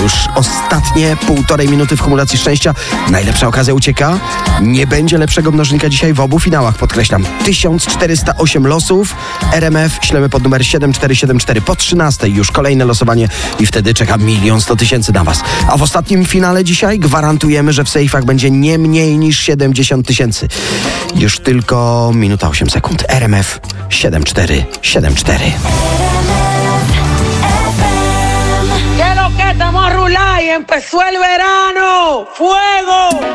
Już ostatnie 1,5 minuty w kumulacji szczęścia. Najlepsza okazja ucieka. Nie będzie lepszego mnożnika dzisiaj w obu finałach, podkreślam. 1408 losów. RMF ślemy pod numer 7474. Po 13 już kolejne losowanie i wtedy czeka 1 100 000 na was. A w ostatnim finale dzisiaj gwarantujemy, że w sejfach będzie nie mniej niż 70 000. Już tylko minuta 8 sekund. RMF 7474. ¿Qué es lo que estamos a rular y empezó el verano? ¡Fuego!